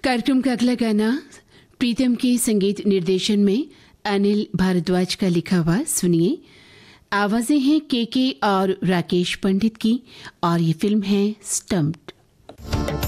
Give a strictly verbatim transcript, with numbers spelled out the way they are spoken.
कार्यक्रम का अगला गाना प्रीतम के संगीत निर्देशन में अनिल भारद्वाज का लिखा हुआ सुनिए। आवाजें हैं के के और राकेश पंडित की और ये फिल्म है स्टम्प्ड।